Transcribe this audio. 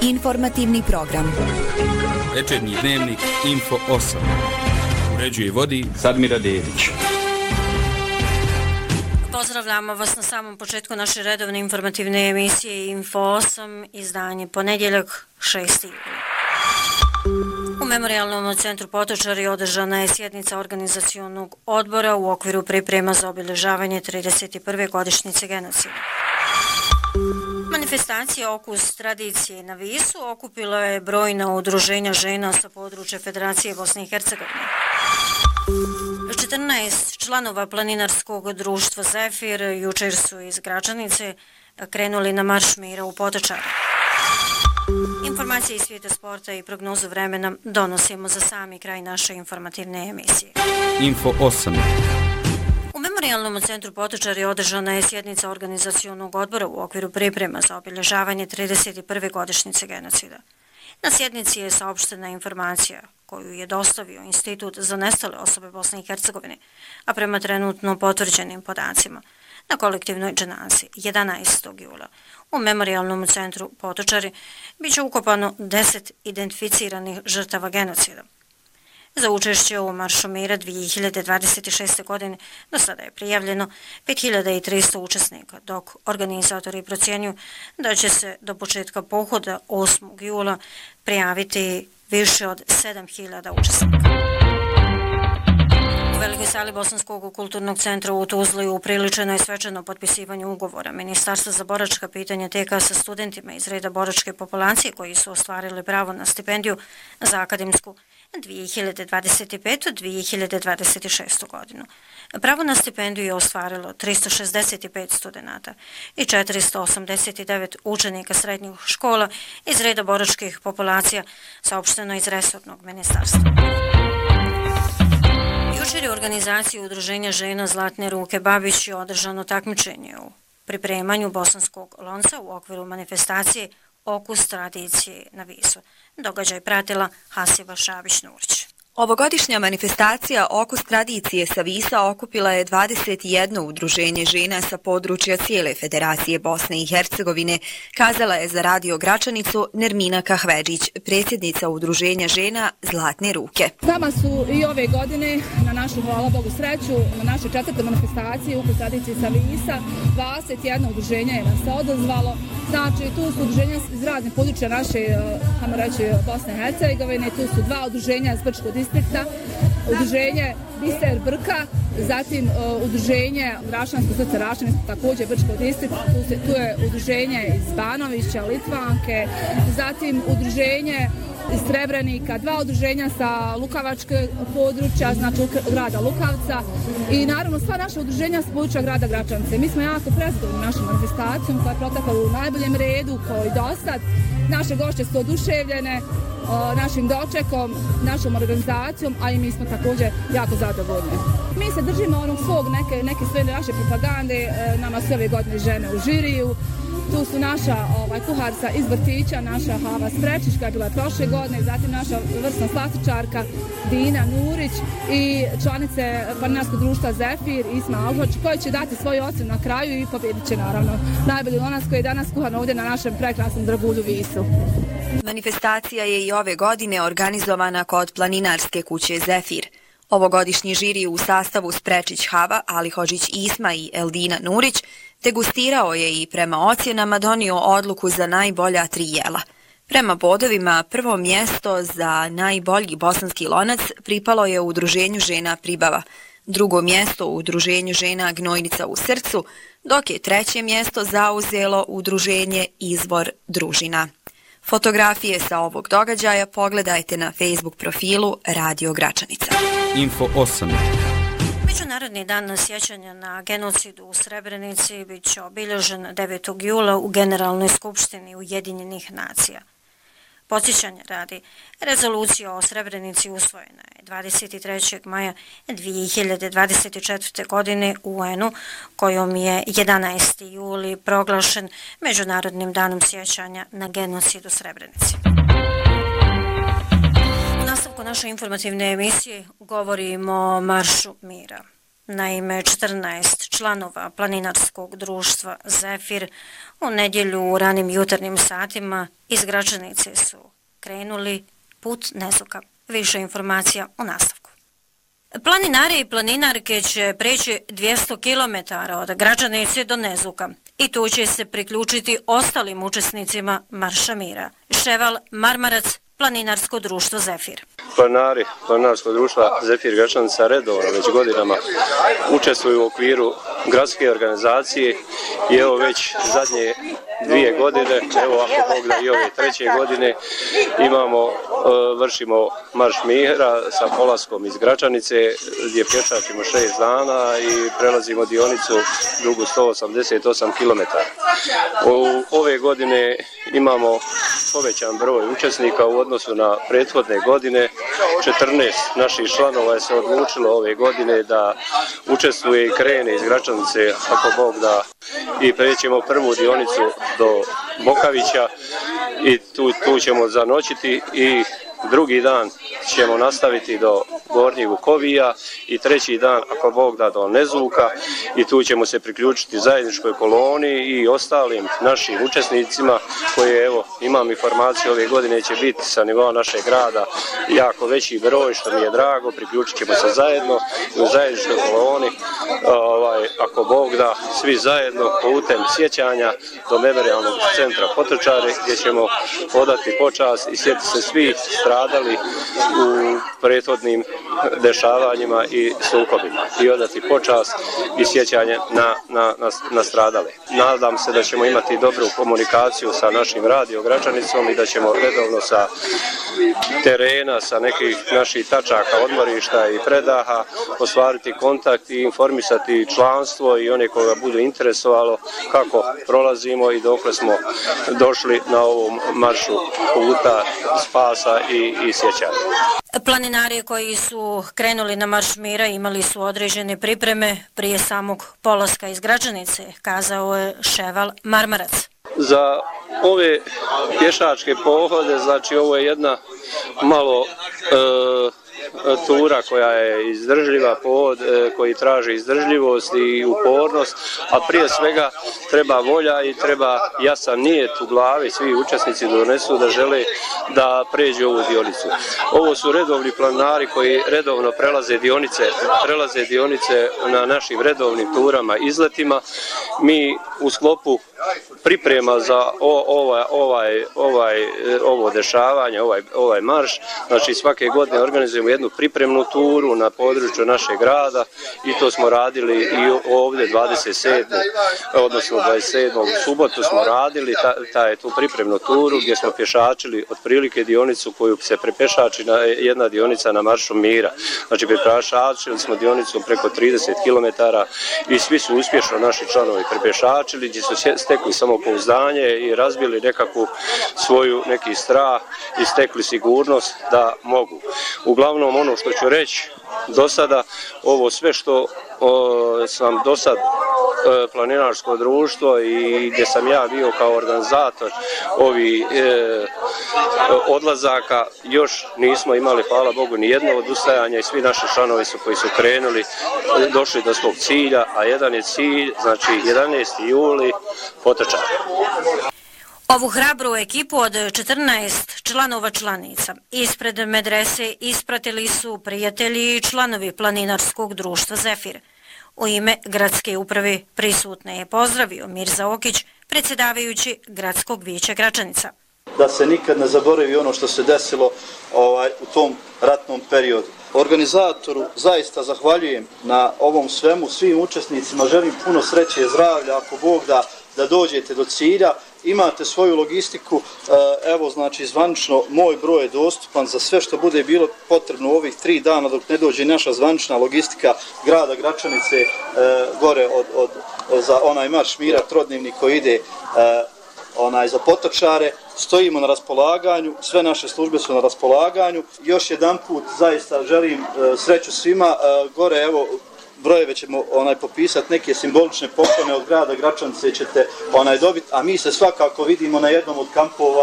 Informativni program. Večernji dnevnik Info 8. Uređuje i vodi Sadmira Dedić. Pozdravljamo vas na samom početku naše redovne informativne emisije Info 8, izdanje ponedjeljak 6. juli. U Memorijalnom centru Potočari održana je sjednica organizacionog odbora u okviru priprema za obilježavanje 31. godišnjice genocida. Manifestacija Okus tradicije na Visu okupila je brojna udruženja žena sa područja Federacije Bosne i Hercegovine. 14 članova planinarskog društva Zefir jučer su iz Gračanice krenuli na marš mira u Potočari. Informacije iz svijeta sporta i prognozu vremena donosimo za sami kraj naše informativne emisije. Info 8. U Memorijalnom centru Potočari održana je sjednica organizacionog odbora u okviru priprema za obilježavanje 31. godišnjice genocida. Na sjednici je saopštena informacija koju je dostavio Institut za nestale osobe Bosne i Hercegovine, a prema trenutno potvrđenim podacima na kolektivnoj dženazi 11. jula u Memorijalnom centru Potočari biće ukopano 10 identificiranih žrtava genocida. Za učešće u maršu mira 2026. godine do sada je prijavljeno 5300 učesnika, dok organizatori procjenjuju da će se do početka pohoda 8. jula prijaviti više od 7000 učesnika. U Velikoj sali Bosanskog kulturnog centra u Tuzli upriličeno je svečano potpisivanje ugovora Ministarstva za boračka pitanja TK sa studentima iz reda boračke populacije koji su ostvarili pravo na stipendiju za akademsku 2025-2026. godinu. Pravo na stipendiju je ostvarilo 365 studenata i 489 učenika srednjih škola iz reda boračkih populacija, saopšteno iz resornog ministarstva. Jučer je u organizaciji Udruženja žena Zlatne ruke Babić održano takmičenje u pripremanju bosanskog lonca u okviru manifestacije Okus tradicije na Visu. Događaj pratila Hasiba Šabić-Nurić. Ovogodišnja manifestacija Okus tradicije sa Visa okupila je 21 udruženje žena sa područja cijele Federacije Bosne i Hercegovine, kazala je za Radio Gračanicu Nermina Kahvedžić, predsjednica udruženja žena Zlatne ruke. S nama su i ove godine, na našu, hvala Bogu, sreću, na našoj 4. manifestaciji Okus tradicije sa Visa, 21 udruženja je nas se odazvalo. Znači, tu su udruženja iz raznih područja naše, hajmo reći, Bosne i Hercegovine, tu su 2 udruženja iz Brčkog distrikta, udruženje Biser Brka, zatim udruženje Rašansko srce Rašanice, također Brčkog distrikta, tu je udruženje iz Banovića, Litvanke, zatim udruženje iz Srebrenika, 2 udruženja sa Lukavačke područja, znači grada Lukavca i naravno sva naša udruženja s područja grada Gračanice. Mi smo jako prezadovoljni našom manifestacijom koja je protekla u najboljem redu kao i dosad. Naše gošće su oduševljene našim dočekom, našom organizacijom, a i mi smo također jako zadovoljni. Mi se držimo onog svog neke sve naše propagande, nama sve ove godine žene u žiriju. Tu su naša kuharca iz vrtića, naša Hava Sprečić koja je bila prošle godine, zatim naša vrsna slastičarka Dina Nurić i članice planinarskog društva Zefir i Isma Alhoć koji će dati svoj ocen na kraju i pobjedit će naravno najbolji lonac koji je danas kuhan ovdje na našem prekrasnom dragulju Visu. Manifestacija je i ove godine organizovana kod planinarske kuće Zefir. Ovogodišnji žiri u sastavu Sprečić Hava, Ali Hođić Isma i Eldina Nurić degustirao je i prema ocjenama donio odluku za najbolja 3 jela. Prema bodovima, prvo mjesto za najbolji bosanski lonac pripalo je udruženju žena Pribava, drugo mjesto u udruženju žena Gnojnica u srcu, dok je treće mjesto zauzelo udruženje Izvor družina. Fotografije sa ovog događaja pogledajte na Facebook profilu Radio Gračanica. Info 8. Međunarodni dan sjećanja na genocidu u Srebrenici bit će obilježen 9. jula u Generalnoj skupštini Ujedinjenih nacija. Podsjećanje radi, rezolucija o Srebrenici usvojena je 23. maja 2024. godine u UN-u, kojom je 11. juli proglašen Međunarodnim danom sjećanja na genocid u Srebrenici. U nastavku naše informativne emisije govorimo o maršu mira. Naime, 14 članova planinarskog društva Zefir u nedjelju u ranim jutarnjim satima iz Gračanice su krenuli put Nezuka. Više informacija u nastavku. Planinari i planinarke će preći 200 km od Gračanice do Nezuka i tu će se priključiti ostalim učesnicima Marša mira. Ševal Marmarac, planinarsko društvo Zefir. Planinari planinarskog društva Zefir Gračanica redovno već godinama učestvuju u okviru gradske organizacije i evo već zadnje 2 godine, evo ako Bog da i ove 3. godine vršimo marš mira sa polaskom iz Gračanice gdje pješačimo 6 dana i prelazimo dionicu dugu 188 km. Ove godine imamo povećan broj učesnika u odnosu na prethodne godine. 14 naših članova je se odlučilo ove godine da učestvuje i krene iz Gračanice, ako Bog da, i prećemo prvu dionicu do Bokavića i tu ćemo zanoćiti i drugi dan ćemo nastaviti do Gornjeg Vukovija i 3. dan, ako Bog da, do Nezuka i tu ćemo se priključiti zajedničkoj koloni i ostalim našim učesnicima koje, evo, imam informaciju, ove godine će biti sa nivoa našeg grada jako veći broj, što mi je drago, priključit ćemo se zajedno u zajedničkoj koloni, ako Bog da, svi zajedno putem sjećanja do memorijalnog centra Potočari gdje ćemo odati počast i sjetiti se svi stradali u prethodnim dešavanjima i sukobima i odati počast i sjećanje na stradale. Nadam se da ćemo imati dobru komunikaciju sa našim radio Gračanicom i da ćemo redovno sa terena, sa nekih naših tačaka, odmorišta i predaha ostvariti kontakt i informisati članstvo i one koga budu interesovalo kako prolazimo i dokle smo došli na ovom maršu puta spasa i sjećanja. Planinari koji su krenuli na marš mira imali su određene pripreme prije samog polaska iz Gračanice, kazao je Ševal Marmarac. Za ove pješačke pohode, znači ovo je jedna malo tura koja je izdržljiva, pohod koji traži izdržljivost i upornost, a prije svega treba volja i treba jasan nijet u glavi, svi učesnici donesu da žele da pređu ovu dionicu. Ovo su redovni planinari koji redovno prelaze dionice na našim redovnim turama, izletima. Mi u sklopu priprema za ovo dešavanje, ovaj marš, znači svake godine organizujemo jednu pripremnu turu na području našeg grada i to smo radili i ovdje 27. odnosno 27. u subotu smo radili tu pripremnu turu gdje smo pješačili otprilike dionicu koju se prepješači jedna dionica na maršu mira. Znači prepješačili smo dionicu preko 30 km i svi su uspješno naši članovi prepješačili gdje su stekli samopouzdanje i razbili neki strah i stekli sigurnost da mogu. Uglavnom ono što ću reći do sada, ovo sve što sam do sad planinarsko društvo i gdje sam ja bio kao organizator ovih odlazaka, još nismo imali, hvala Bogu, ni jedno odustajanje i svi naši članovi koji su krenuli došli do svog cilja, a jedan je cilj, znači 11. juli Potočari. Ovu hrabru ekipu od 14 članova članica ispred medrese ispratili su prijatelji i članovi planinarskog društva Zefir. U ime gradske uprave prisutne je pozdravio Mirza Okić, predsjedavajući gradskog vijeća Gračanica. Da se nikad ne zaboravi ono što se desilo u tom ratnom periodu. Organizatoru zaista zahvaljujem na ovom svemu, svim učesnicima, želim puno sreće i zdravlja, ako Bog da dođete do cilja. Imate svoju logistiku, evo znači zvanično moj broj je dostupan za sve što bude bilo potrebno u ovih 3 dana dok ne dođe naša zvanična logistika grada Gračanice gore za onaj marš mira trodnevni koji ide za Potočare. Stojimo na raspolaganju, sve naše službe su na raspolaganju. Još jedan put zaista želim sreću svima, gore evo brojeve ćemo popisati, neke simbolične poklone od grada Gračanice ćete dobiti, a mi se svakako vidimo na jednom od kampova